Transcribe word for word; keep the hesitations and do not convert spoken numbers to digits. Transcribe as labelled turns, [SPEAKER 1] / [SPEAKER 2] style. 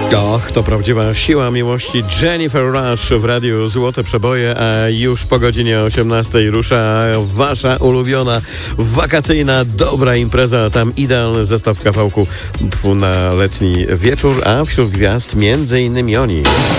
[SPEAKER 1] Och, to prawdziwa siła miłości. Jennifer Rush w radiu Złote Przeboje, a już po godzinie osiemnastej rusza wasza ulubiona, wakacyjna, dobra impreza. Tam idealny zestaw kawałków na letni wieczór, a wśród gwiazd między innymi oni.